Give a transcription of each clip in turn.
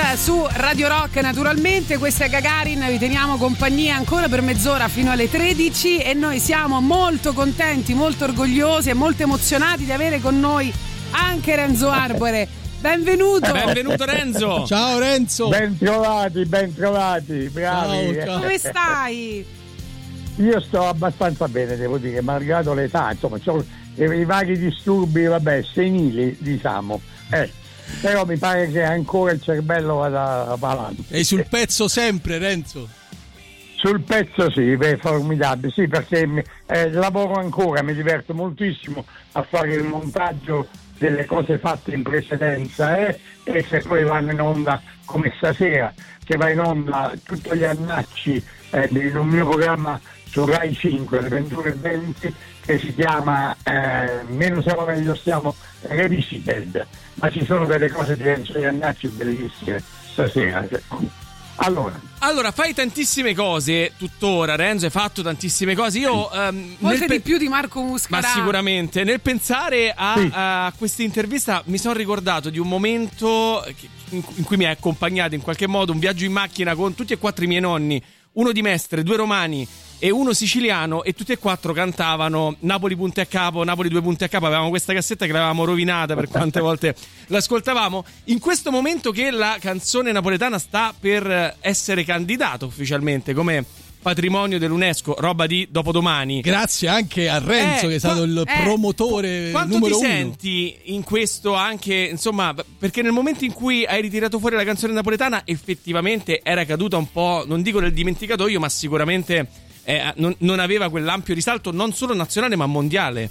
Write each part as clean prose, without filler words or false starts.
su Radio Rock naturalmente. Questa è Gagarin, vi teniamo compagnia ancora per mezz'ora fino alle 13 e noi siamo molto contenti, molto orgogliosi e molto emozionati di avere con noi anche Renzo Arbore. Benvenuto Renzo. Ciao Renzo. Ben trovati, bravi. Ciao. Come stai? Io sto abbastanza bene, devo dire, malgrado l'età, insomma, ho i vari disturbi, senili, diciamo. Però mi pare che ancora il cervello vada avanti. E sul pezzo sempre, Renzo? Sul pezzo sì, formidabile, sì, perché lavoro ancora, mi diverto moltissimo a fare il montaggio delle cose fatte in precedenza e se poi vanno in onda come stasera, che va in onda tutti gli annacci in un mio programma su Rai 5 alle 21:20 che si chiama Meno siamo meglio stiamo Revisited, ma ci sono delle cose di Renzo Iannacci bellissime stasera. Allora, fai tantissime cose tuttora, Renzo, hai fatto tantissime cose. Io molte di più di Marco Muscarà. Ma sicuramente, nel pensare a questa intervista mi sono ricordato di un momento in cui mi hai accompagnato in qualche modo, un viaggio in macchina con tutti e 4 i miei nonni, uno di Mestre, 2 romani e uno siciliano, e tutti e 4 cantavano Napoli punti a capo, Napoli 2 punti a capo. Avevamo questa cassetta che l'avevamo rovinata per quante volte l'ascoltavamo. In questo momento che la canzone napoletana sta per essere candidata ufficialmente come patrimonio dell'UNESCO, roba di dopodomani. Grazie anche a Renzo che è stato il promotore quanto numero ti 1. senti in questo anche, insomma, perché nel momento in cui hai ritirato fuori la canzone napoletana effettivamente era caduta un po', non dico nel dimenticatoio, ma sicuramente non aveva quell'ampio risalto non solo nazionale ma mondiale.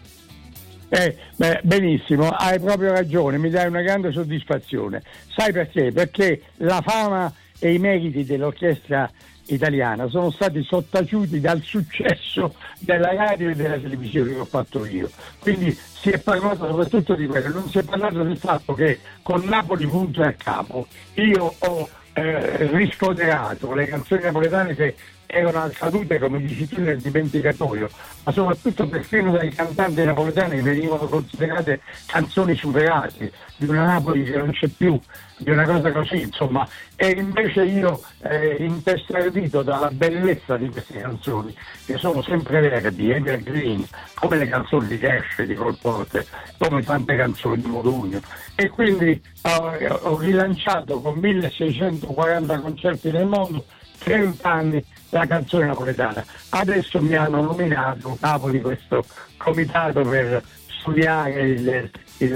Benissimo, hai proprio ragione, mi dai una grande soddisfazione. Sai perché? Perché la fama e i meriti dell'orchestra italiana sono stati sottaciuti dal successo della radio e della televisione che ho fatto io. Quindi si è parlato soprattutto di quello, non si è parlato del fatto che con Napoli punto e a capo io ho risfoderato le canzoni napoletane che erano cadute, come dici tu, nel dimenticatoio, ma soprattutto perfino dai cantanti napoletani venivano considerate canzoni superate, di una Napoli che non c'è più, di una cosa così, insomma. E invece io, intestardito dalla bellezza di queste canzoni, che sono sempre verdi, evergreen, come le canzoni di Cash, di Cole Porter, come tante canzoni di Modugno, e quindi ho rilanciato con 1640 concerti nel mondo, 30 anni, la canzone napoletana. Adesso mi hanno nominato capo di questo comitato per studiare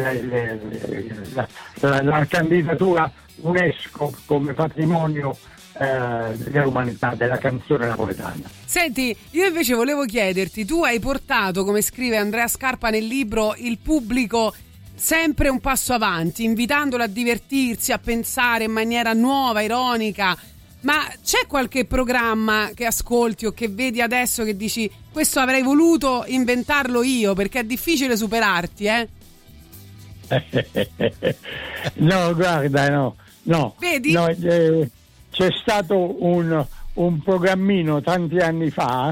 la candidatura UNESCO come patrimonio dell'umanità della canzone napoletana. Senti, io invece volevo chiederti, tu hai portato, come scrive Andrea Scarpa nel libro, il pubblico sempre un passo avanti, invitandolo a divertirsi, a pensare in maniera nuova, ironica. Ma c'è qualche programma che ascolti o che vedi adesso che dici questo avrei voluto inventarlo io, perché è difficile superarti, No, guarda, no. Vedi? No, c'è stato un programmino tanti anni fa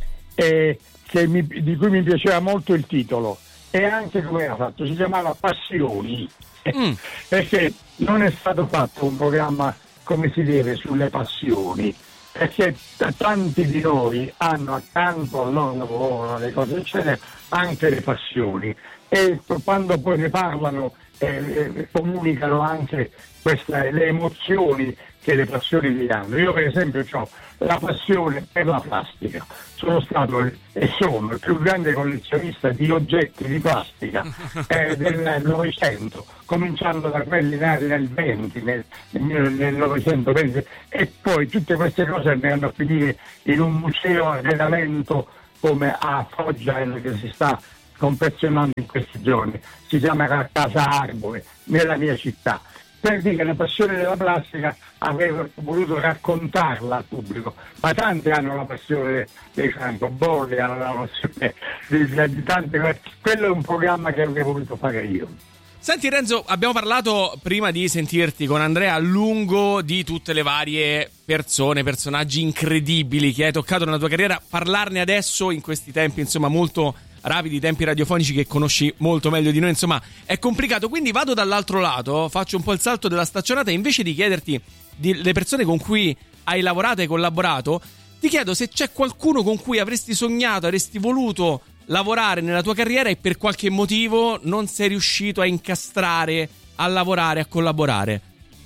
di cui mi piaceva molto il titolo e anche come era fatto, si chiamava Passioni, perché non è stato fatto un programma come si deve sulle passioni, perché tanti di noi hanno accanto al loro lavoro, le cose eccetera, anche le passioni, e quando poi ne parlano comunicano anche le emozioni che le passioni gli danno. Io per esempio ho la passione per la plastica, sono stato e sono il più grande collezionista di oggetti di plastica del Novecento, cominciando da quelli nati nel 20, nel 920, e poi tutte queste cose andranno a finire in un museo arredamento come a Foggia, che si sta confezionando in questi giorni, si chiama Casa Arbore, nella mia città. Per dire, la passione della plastica avrei voluto raccontarla al pubblico, ma tanti hanno la passione dei francobolli, hanno la passione di tante cose. Quello è un programma che avrei voluto fare io. Senti Renzo, abbiamo parlato prima di sentirti con Andrea a lungo di tutte le varie personaggi incredibili che hai toccato nella tua carriera. Parlarne adesso in questi tempi insomma molto rapidi, i tempi radiofonici che conosci molto meglio di noi, insomma è complicato. Quindi vado dall'altro lato, faccio un po' il salto della staccionata e invece di chiederti le persone con cui hai lavorato e collaborato, ti chiedo se c'è qualcuno con cui avresti sognato, avresti voluto lavorare nella tua carriera e per qualche motivo non sei riuscito a incastrare, a lavorare, a collaborare.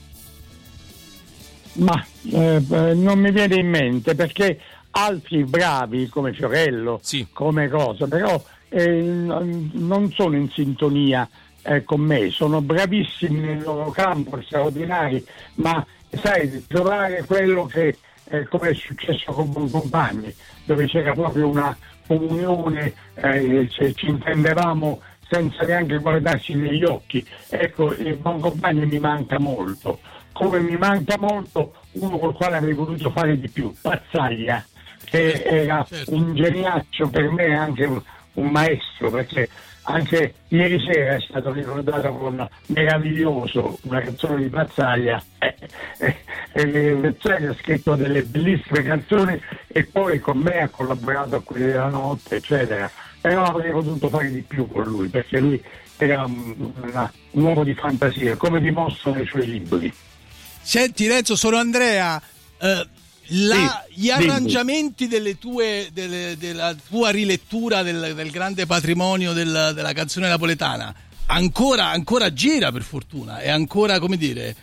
Ma non mi viene in mente, perché altri bravi come Fiorello, sì, come cosa, però non sono in sintonia con me, sono bravissimi nel loro campo, straordinari, ma sai, trovare quello che come è successo con Boncompagni, dove c'era proprio una comunione, ci intendevamo senza neanche guardarci negli occhi. Ecco, il Boncompagni mi manca molto, come mi manca molto uno col quale avrei voluto fare di più, Pazzaglia, che era un geniaccio per me, anche un maestro, perché anche ieri sera è stato ricordato con Meraviglioso, una canzone di Pazzaglia. Pazzaglia ha scritto delle bellissime canzoni e poi con me ha collaborato a Quelli della Notte, eccetera. Però avrei potuto fare di più con lui, perché lui era un uomo di fantasia, come dimostrano i suoi libri. Senti Renzo, sono Andrea. Gli arrangiamenti della tua rilettura del grande patrimonio della canzone napoletana ancora gira, per fortuna, è ancora, come dire,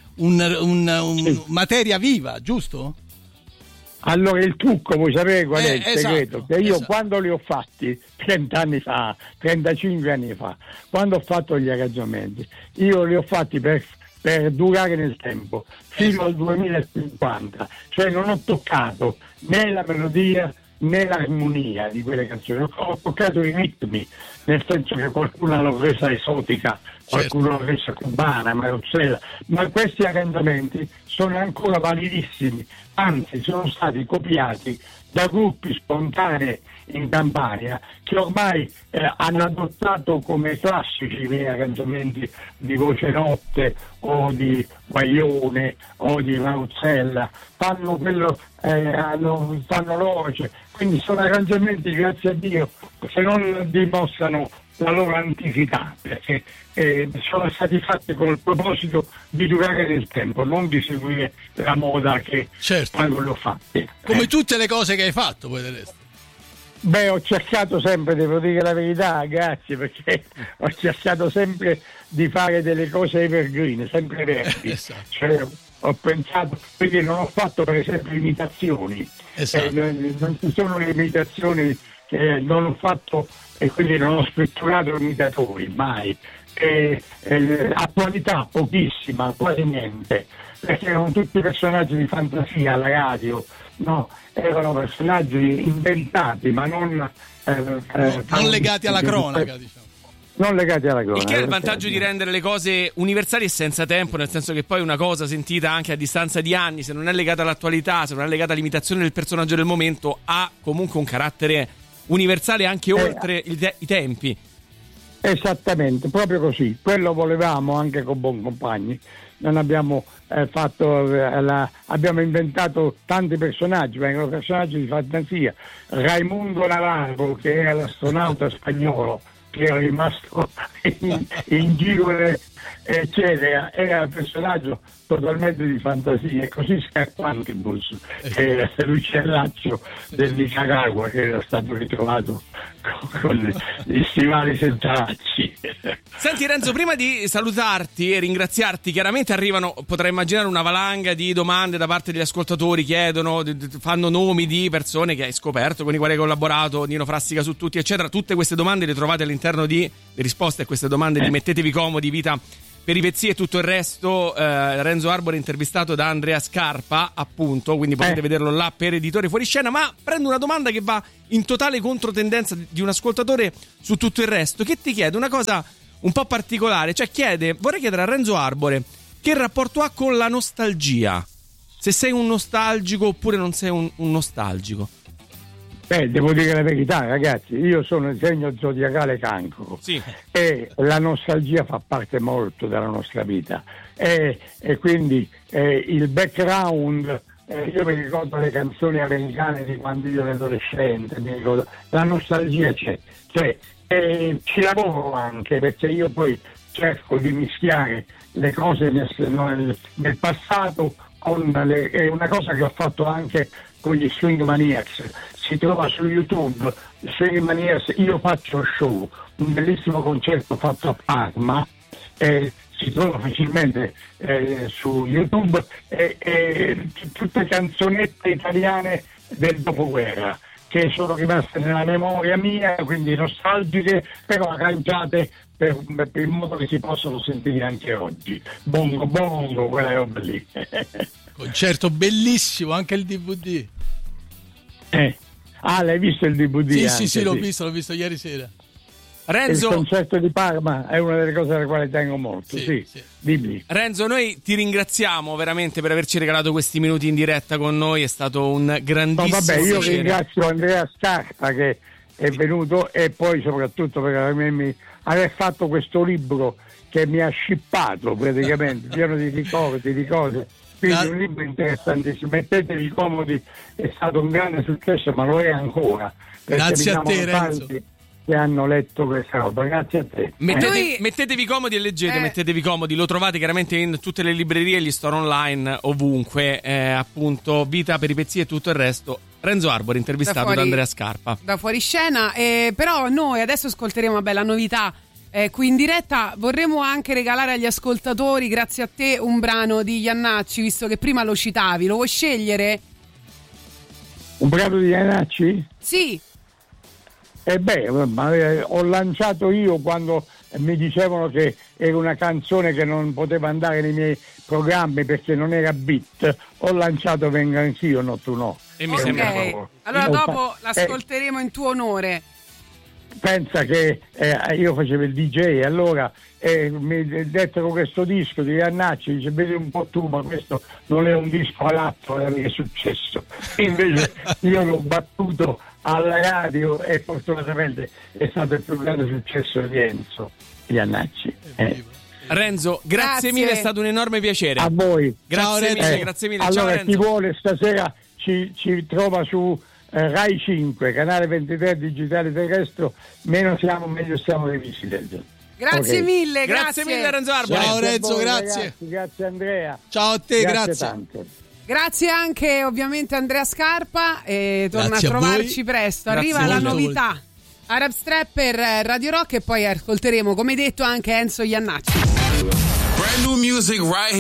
materia viva, giusto? Allora il trucco, vuoi sapere qual è il segreto? Esatto, che io quando li ho fatti 30 anni fa, 35 anni fa, quando ho fatto gli arrangiamenti, io li ho fatti per durare nel tempo fino al 2050, cioè non ho toccato né la melodia né l'armonia di quelle canzoni, ho toccato i ritmi, nel senso che qualcuno l'ha resa esotica, qualcuno l'ha resa cubana, marozzella, ma questi arrangiamenti sono ancora validissimi, anzi sono stati copiati da gruppi spontanei in Campania che ormai hanno adottato come classici i miei arrangiamenti di Voce Notte o di Guaglione o di Marozzella, fanno quello, fanno loro, quindi sono arrangiamenti, grazie a Dio, che non dimostrano la loro antichità, perché sono stati fatti con il proposito di durare nel tempo, non di seguire la moda che quando l'ho fatti. Come tutte le cose che hai fatto, poi del resto. Beh, ho cercato sempre, devo dire la verità, grazie, perché ho cercato sempre di fare delle cose evergreen, sempre verdi. Esatto. Cioè, ho pensato, quindi non ho fatto per esempio imitazioni, esatto. Non ci sono le imitazioni che non ho fatto e quindi non ho scritturato imitatori, mai. Attualità pochissima, quasi niente, perché erano tutti personaggi di fantasia alla radio, no? Erano personaggi inventati, ma non legati alla cronaca, diciamo. Non legati alla cronaca. Il che è il vantaggio di rendere le cose universali e senza tempo, nel senso che poi una cosa sentita anche a distanza di anni, se non è legata all'attualità, se non è legata all'imitazione del personaggio del momento, ha comunque un carattere universale anche oltre i tempi. Esattamente, proprio così. Quello volevamo anche con Boncompagni. Non abbiamo abbiamo inventato tanti personaggi, ma erano personaggi di fantasia. Raimundo Navarro, che era l'astronauta spagnolo, che era rimasto in giro, eccetera, era un personaggio totalmente di fantasia, e così Scarpantibus, che era l'uccellaccio del Nicaragua, che era stato ritrovato con gli stivali senza lacci. Senti Renzo, prima di salutarti e ringraziarti, chiaramente arrivano, potrai immaginare, una valanga di domande da parte degli ascoltatori, chiedono, fanno nomi di persone che hai scoperto, con i quali hai collaborato, Nino Frassica su tutti, eccetera. Tutte queste domande le trovate all'interno di le risposte a queste domande di Mettetevi Comodi, Vita, peripezie e tutto il resto. Renzo Arbore intervistato da Andrea Scarpa, appunto, quindi potete vederlo là per Editore Fuoriscena. Ma prendo una domanda che va in totale controtendenza di un ascoltatore su tutto il resto, che ti chiede una cosa un po' particolare, cioè vorrei chiedere a Renzo Arbore che rapporto ha con la nostalgia, se sei un nostalgico oppure non sei un nostalgico. Devo dire la verità, ragazzi, io sono il segno zodiacale Cancro, sì, e la nostalgia fa parte molto della nostra vita, e quindi il background, io mi ricordo le canzoni americane di quando io ero adolescente, mi ricordo, la nostalgia c'è, cioè ci lavoro anche, perché io poi cerco di mischiare le cose nel passato con è una cosa che ho fatto anche con gli Swing Maniacs. Si trova su YouTube Swing Maniacs, io faccio show, un bellissimo concerto fatto a Parma, si trova facilmente su YouTube, tutte canzonette italiane del dopoguerra che sono rimaste nella memoria mia, quindi nostalgiche, però arrangiate per il modo che si possono sentire anche oggi. Bongo bongo, quella roba lì. Concerto bellissimo, anche il DVD. L'hai visto il DVD? Sì, l'ho visto ieri sera. Renzo, il concerto di Parma è una delle cose alle quali tengo molto. Sì. Dimmi. Renzo, noi ti ringraziamo veramente per averci regalato questi minuti in diretta con noi, è stato un grandissimo piacere. Io ringrazio Andrea Scarpa che è venuto, e poi soprattutto per aver fatto questo libro che mi ha scippato praticamente, pieno di ricordi, di cose. Quindi un libro interessantissimo, mettetevi comodi, è stato un grande successo, ma lo è ancora. Grazie a te, Renzo. Che hanno letto questa roba, grazie a te. Mettetevi comodi e leggete, mettetevi comodi, lo trovate chiaramente in tutte le librerie, gli store online, ovunque, appunto Vita, peripezie e tutto il resto. Renzo Arbore intervistato da Andrea Scarpa. Da fuoriscena, però noi adesso ascolteremo una bella novità. Qui in diretta vorremmo anche regalare agli ascoltatori, grazie a te, un brano di Iannacci, visto che prima lo citavi. Lo vuoi scegliere? Un brano di Iannacci? Sì. Ho lanciato io quando mi dicevano che era una canzone che non poteva andare nei miei programmi perché non era beat. Ho lanciato Venga Anch'io, no tu no. E mi sembra poco. Allora dopo l'ascolteremo in tuo onore. Pensa che io facevo il DJ, allora mi dettero questo disco di Iannacci, dice vedi un po' tu, ma questo non è un disco adatto, che è successo. Invece io l'ho battuto alla radio e fortunatamente è stato il più grande successo di Enzo Iannacci. Renzo, grazie mille, è stato un enorme piacere. A voi. Grazie mille, grazie mille. Allora, ciao Renzo. Chi vuole stasera ci trova su Rai 5, canale 23 digitale terrestre, meno siamo meglio siamo le visite. Grazie mille, grazie mille Renzo Arbore. Ciao Renzo, voi, grazie. Ragazzi, grazie Andrea. Ciao a te, grazie. Tante. Grazie anche ovviamente Andrea Scarpa e torna Grazie a trovarci presto. Grazie Arriva la molto. novità Arab Strap per Radio Rock e poi ascolteremo, come detto, anche Enzo Iannacci. Brand new music right here.